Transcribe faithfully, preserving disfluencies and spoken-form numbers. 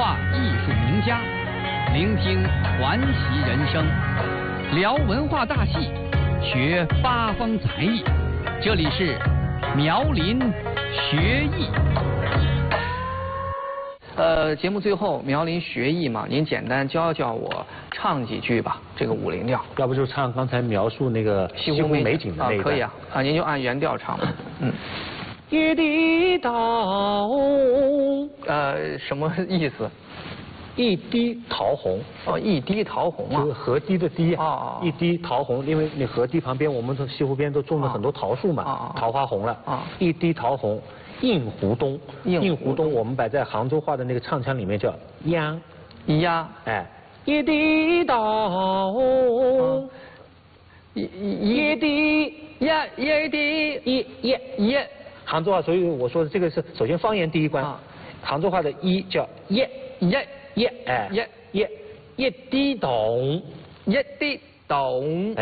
话艺术名家，聆听传奇人生，聊文化大戏，学八方才艺。这里是苗林学艺。呃，节目最后苗林学艺嘛，您简单教教我唱几句吧，这个五零调。 要不就唱刚才描述那个西湖美景的那一段。 啊，可以啊，啊，您就按原调唱吧。嗯。 一滴桃， 呃，什么意思？ 一滴桃红。 哦，一滴桃红啊。 就是河堤的堤。 哦。 一滴桃红，因为那河堤旁边，我们西湖边都种了很多桃树嘛。 哦。 桃花红了。 啊。 一滴桃红，映湖东。 映湖东，我们摆在杭州话的那个唱腔里面叫央。 央。 哎。一滴桃。 一一滴呀一滴一一一。杭州话，所以我说的这个是首先方言第一关。啊、杭州话的一叫一一一，哎， 一一一滴懂， 一滴懂， 哎。